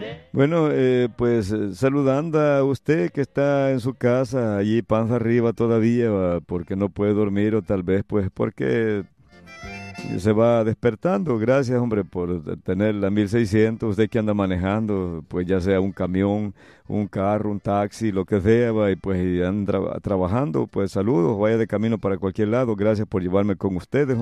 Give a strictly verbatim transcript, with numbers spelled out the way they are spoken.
Bueno, eh, pues eh, saludando a usted que está en su casa, allí panza arriba todavía, va, porque no puede dormir o tal vez pues porque se va despertando. Gracias, hombre, por tener la mil seiscientos. Usted que anda manejando, pues ya sea un camión, un carro, un taxi, lo que sea, va, y pues y anda tra- trabajando, pues saludos, vaya de camino para cualquier lado. Gracias por llevarme con ustedes.